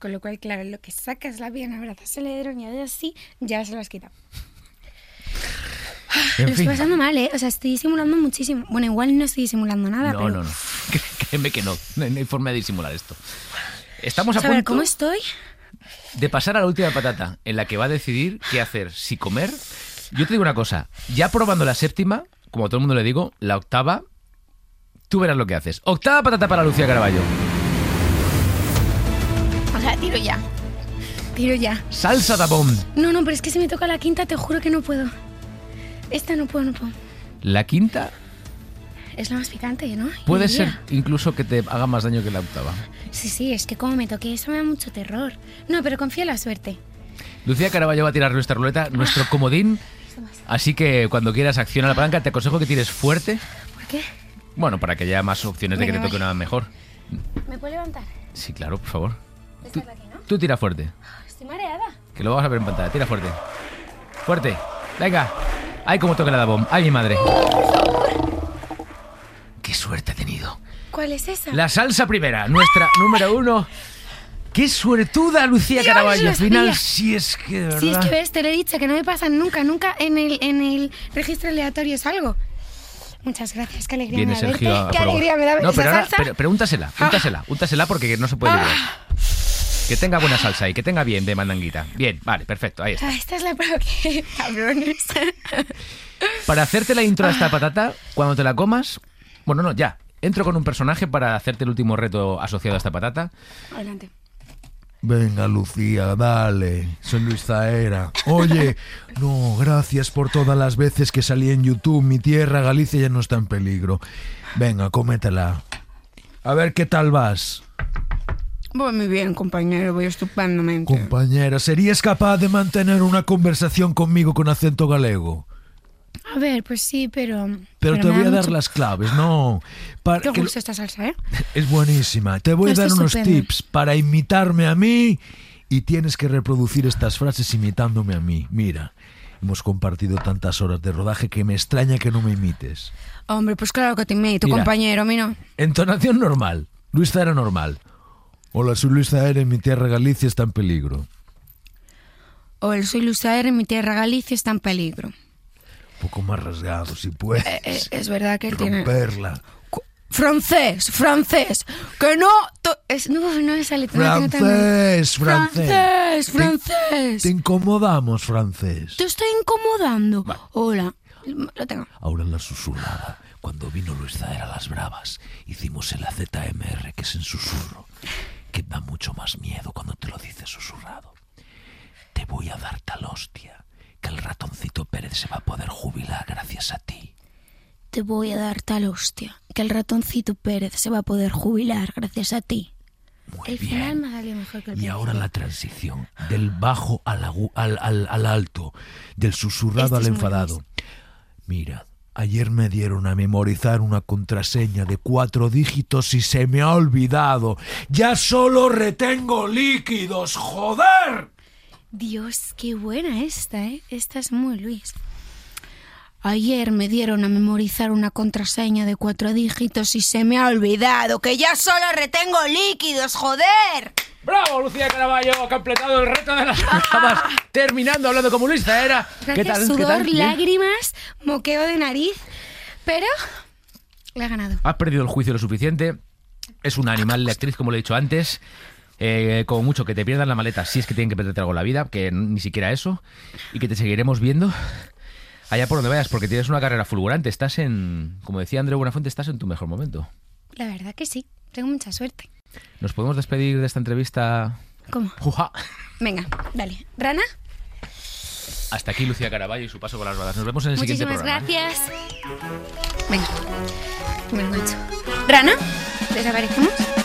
Con lo cual, claro, lo que sacas la pierna, abrazas el edredón y haces así, ya se lo has quitado. Lo estoy pasando mal, ¿eh? O sea, estoy disimulando muchísimo. Bueno, igual no estoy disimulando nada, pero... No. Créeme que no hay forma de disimular esto. Estamos a ver, punto ¿cómo estoy? de pasar a la última patata, en la que va a decidir qué hacer, si comer. Yo te digo una cosa, ya probando la séptima, como a todo el mundo le digo, la octava, tú verás lo que haces. Octava patata para Lucía Caraballo. O sea, tiro ya. Salsa da bomb. No, pero es que si me toca la quinta, te juro que no puedo. Esta no puedo. La quinta Es la más picante, ¿no? puede ser incluso que te haga más daño que la octava. Sí, es que como me toque eso me da mucho terror. No, pero confía en la suerte. Lucía Caraballo va a tirar nuestra ruleta, nuestro comodín. Así que cuando quieras acciona la palanca, te aconsejo que tires fuerte. ¿Por qué? Bueno, para que haya más opciones de que te toque una mejor. ¿Me puedo levantar? Sí, claro, por favor. Esta es la que, ¿no? Tú tira fuerte. Estoy mareada. Que lo vamos a ver en pantalla. Tira fuerte. Fuerte. Venga. Ay, cómo toca la da bomb. Ay, mi madre. Qué suerte he tenido. ¿Cuál es esa? La salsa primera, nuestra número 1. ¡Qué suertuda, Lucía Dios, Caraballo! lo Al final, sabía. sí es que, de verdad. Sí, es que ves, te lo he dicho, que no me pasa nunca en el registro aleatorio salgo. Muchas gracias, qué alegría Viene me da verte. Sergio a Qué probar. alegría me da No, esa pero ahora, salsa. pero úntasela porque no se puede vibrar. Que tenga buena salsa y que tenga bien de mandanguita. Bien, vale, perfecto, ahí está. Esta es la prueba que... cabrones. Para hacerte la intro a esta patata, cuando te la comas... Bueno, no, ya. Entro con un personaje para hacerte el último reto asociado a esta patata. Adelante. Venga, Lucía, dale. Soy Luis Zahera. Oye, no, gracias por todas las veces que salí en YouTube. Mi tierra, Galicia, ya no está en peligro. Venga, cómetela. A ver qué tal vas. Voy muy bien, compañero, voy estupendamente. Compañera, ¿serías capaz de mantener una conversación conmigo con acento galego? A ver, pues sí, pero Pero te me voy da a dar mucho- las claves, ¿no? Para Qué que gusto esta salsa, ¿eh? Es buenísima. Te voy a Está dar unos estupendo. tips para imitarme a mí y tienes que reproducir estas frases imitándome a mí. Mira, hemos compartido tantas horas de rodaje que me extraña que no me imites. Hombre, pues claro que te imito, Mira. compañero, a mí no. Entonación normal. Luis Zahera normal. Hola, soy Luis Zahera y mi tierra Galicia está en peligro. Hola, soy Luis Zahera y mi tierra Galicia está en peligro. Un poco más rasgado, si puedes. Es verdad que él tiene... Romperla. Francés, que no... No me sale. Francés. Te incomodamos, francés. Te estoy incomodando. Hola, lo tengo. Ahora en la susurrada. Cuando vino Luis Zahera a las bravas, hicimos el AZMR, que es en susurro, que da mucho más miedo cuando te lo dices susurrado. Te voy a dar tal hostia que el ratoncito Pérez se va a poder jubilar gracias a ti. Te voy a dar tal hostia que el ratoncito Pérez se va a poder jubilar gracias a ti. Muy El bien. final me ha salido mejor que el Y principio. ahora la transición del bajo al alto, del susurrado Este al es muy enfadado. Luis. Mira, ayer me dieron a memorizar una contraseña de 4 dígitos y se me ha olvidado. ¡Ya solo retengo líquidos, joder! Dios, qué buena esta, ¿eh? Esta es muy Luis. Ayer me dieron a memorizar una contraseña de 4 dígitos y se me ha olvidado que ya solo retengo líquidos, joder. ¡Bravo, Lucía Caraballo! Ha completado el reto de las bravas. Terminando hablando como Luis Zahera. Gracias, ¿Qué tal? sudor, ¿Qué tal? Bien. lágrimas, moqueo de nariz, pero le ha ganado. Has perdido el juicio lo suficiente. Es una animal de actriz, como lo he dicho antes. Como mucho que te pierdan la maleta si es que tienen que perderte algo en la vida, que ni siquiera eso. Y que te seguiremos viendo allá por donde vayas, porque tienes una carrera fulgurante. Estás en, como decía Andreu Buenafuente, estás en tu mejor momento. La verdad que sí, tengo mucha suerte. ¿Nos podemos despedir de esta entrevista? ¿Cómo? ¡Juja! Venga, dale. ¿Rana? Hasta aquí Lucía Caraballo y su paso por las rodas. Nos vemos en el siguiente Muchísimas programa. gracias. Venga, me lo he hecho. ¿Rana? ¿Desaparecemos?